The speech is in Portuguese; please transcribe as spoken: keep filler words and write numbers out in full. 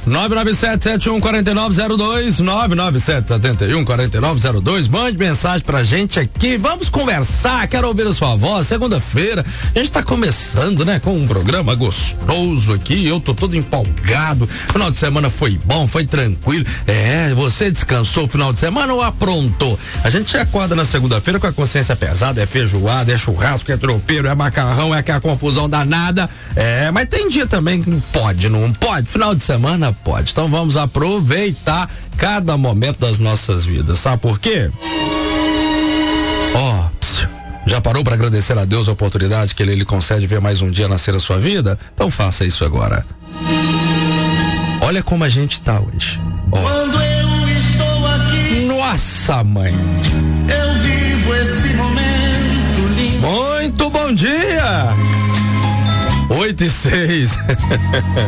nove nove sete, sete um quatro nove zero dois, nove nove sete, sete um quatro nove zero dois. Mande mensagem pra gente aqui. Vamos conversar. Quero ouvir a sua voz. Segunda-feira, a gente tá começando, né? Com um programa gostoso aqui. Eu tô todo empolgado. Final de semana foi bom, foi tranquilo. É, você descansou o final de semana ou aprontou? A gente acorda na segunda-feira com a consciência pesada. É feijoada, é churrasco, é tropeiro, é macarrão, é aquela confusão danada. É, mas tem dia também que pode, não pode? Final de semana pode. Então vamos aproveitar cada momento das nossas vidas. Sabe por quê? Ó, oh, já parou para agradecer a Deus a oportunidade que ele lhe concede ver mais um dia nascer a sua vida? Então faça isso agora. Olha como a gente tá hoje. Oh. Quando eu estou aqui, nossa, mãe, eu vivo esse momento lindo. Muito bom dia. Oito e seis.